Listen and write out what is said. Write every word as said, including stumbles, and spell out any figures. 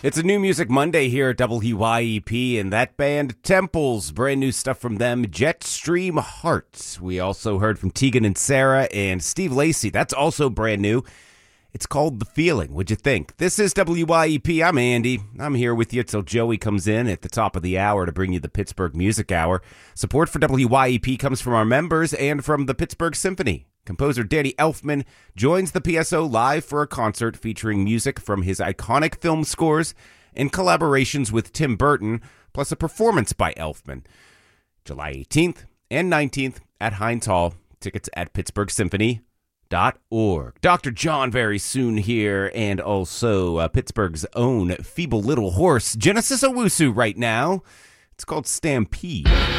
It's a New Music Monday here at W Y E P, and that band, Temples, brand new stuff from them, Jetstream Hearts. We also heard from Tegan and Sarah and Steve Lacy. That's also brand new. It's called The Feeling. What'd you think? This is W Y E P. I'm Andy. I'm here with you till Joey comes in at the top of the hour to bring you the Pittsburgh Music Hour. Support for W Y E P comes from our members and from the Pittsburgh Symphony. Composer Danny Elfman joins the P S O live for a concert featuring music from his iconic film scores and collaborations with Tim Burton, plus a performance by Elfman. July eighteenth and nineteenth at Heinz Hall. Tickets at pittsburgh symphony dot org. Doctor John very soon here, and also uh, Pittsburgh's own feeble little horse, Genesis Owusu, right now. It's called Stampede.